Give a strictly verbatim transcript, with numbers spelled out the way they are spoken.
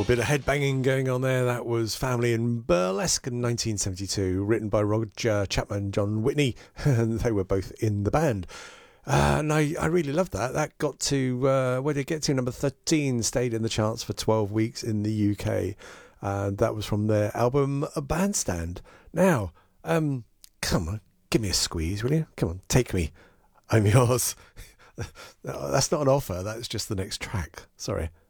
bit of headbanging going on there. That was Family in Burlesque in nineteen seventy-two, written by Roger Chapman and John Whitney, and they were both in the band. Uh, and I, I really loved that. That got to, uh, where did it get to? Number thirteen, stayed in the charts for twelve weeks in the U K. And that was from their album Bandstand. Now, um, come on, give me a squeeze, will you? Come on, take me. I'm yours. That's not an offer, that's just the next track. Sorry.